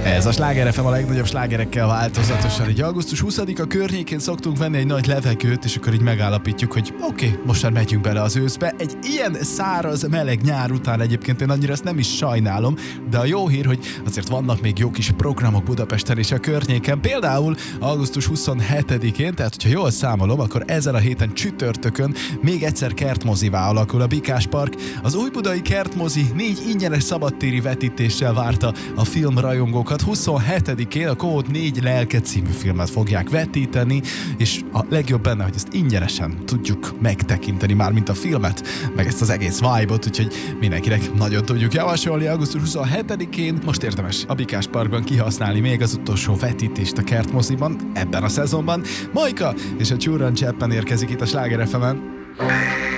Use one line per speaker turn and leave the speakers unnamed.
Ez a Sláger FM a legnagyobb slágerekkel változatosan. Így augusztus 20-a környékén szoktunk venni egy nagy levegőt, és akkor így megállapítjuk, hogy oké, most már megyünk bele az őszbe. Egy ilyen száraz, meleg nyár után egyébként én annyira ezt nem is sajnálom, de a jó hír, hogy azért vannak még jó kis programok Budapesten és a környéken. Például augusztus 27-én, tehát hogyha jól számolom, akkor ezen a héten csütörtökön még egyszer kertmozivá alakul a Bikás Park. Az újbudai kertmozi 4 ingyenes szabadtéri vetítéssel várta a filmrajongókat. 27-én a Kód 4 lelke című filmet fogják vetíteni, és a legjobb benne, hogy ezt ingyenesen tudjuk megtekinteni már, mint a filmet, meg ezt az egész vibe-ot, úgyhogy mindenkinek nagyon tudjuk javasolni augusztus 27-én. Most érdemes a Bikás Parkban kihasználni még az utolsó vetítést a kertmoziban ebben a szezonban. Majka és a Csurran Cseppen érkezik itt a Sláger FM-en.